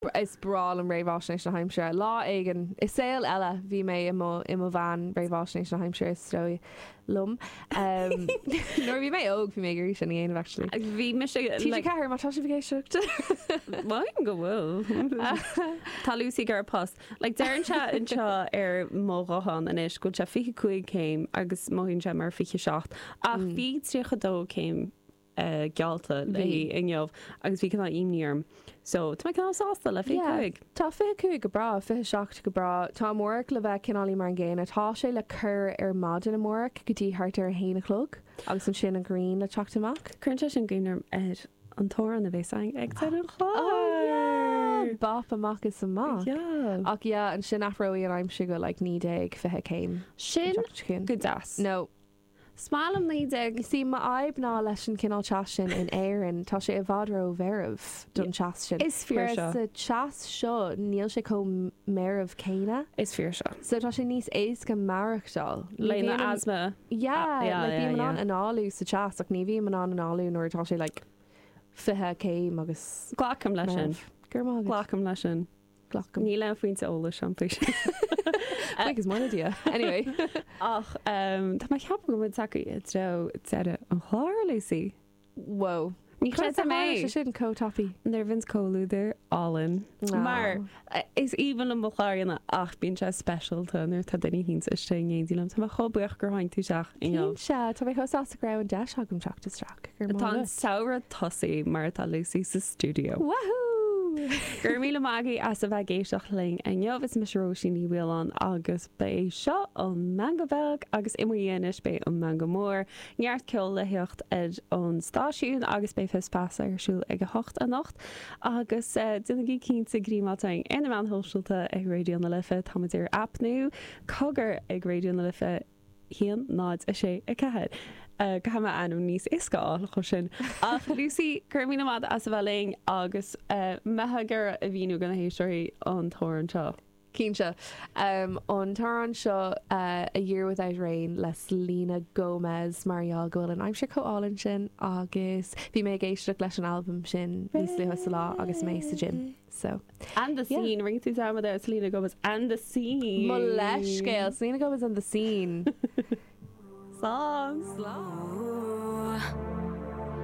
is brawl an réhváisnééis na haimseir lá igen is saoil eile bhí mé i bhain réhváisnééis na haimseir stoi lum nuair bhí mé óg bhí mé gurí sin héanamh actually bhí me sé ceir má tá si bhé seachta Bhaim go bhfuil Tá Lucy gur post like dearan se anseo ar mógán inis go se fi chuig céim agus móhinn se mar fiche secht ach bhí tríchadó céim gealta le inneomh agus bhí canna imníarm so tá canna sásta le fi chuig Tá fi chuig go bra fi seach go bra tá mór le bheith cinálí mar an ggéin atá sé le chur ar mad in mór gotí hart ar héanalog agus an sin an green le teachtamach Crunte sin gúnar an tóir an a bhéh ag te bap amach is amach ach an sin afroí an aimim si go le ní déag fithe céim sin go das no Smálam lídig sí má aib ná leis an cinál teas sin in éan tá sé i bhádra ó bheirh don teas sin Is fear seo sa teas seo níl sé có méirh céine Is fear seo so tá sé níos ééis go marachtáil Leina asma bhí man an áú sa teas ach ní bhí man an áú nóir tá sé le fithe céim agus Glacham lei sin gur má Glacham lei sin glacham Ní le faointe óla shampoo agus mar dia anyway ach tá mai ceap go bhfuil take teide an chláir Lucy wow ní chu mé sin cótapi nar vins cóúidir álan mar is even an chláirna ach bíon se specialta nuir tá daine hín iste édílam tá chobuach gur hain tú seach se tá mé chosá a gra an de agam teachtastraach gur tá saoire tosaí mar tá Lucy sa studio wahoo Gur míle mágaí as a bheith géisioach ling an jobhs misró sin ní bhán agus bé seo an mangabeg agus imhéanais bé an manga mór neart ceol leheocht id an stáisiún agus bé fispása arsúil ag 8 a nacht agus dunaí cín sa grímáteing ina man hoisiilta ag réú na lifa táidir appnú cogur ag réú na lifa hían náid a sé a cehead. Go ha anm níos iscáil chu sin. Ach Lucy gur mí amad as bhling agus methagur a bhíú gan héisiirí an tóran seo. Cínse an tarrán seo A Year Without Rain le Selena Gomez Marial Golan I'm sure coálan sin agus bhí mé géisteach leis an album sin níos luas lá agus mé sa gym so And the scene ring tú sama there Selena Gomez and the scene Mo leis scéil Selena Gomez and the scene songs slow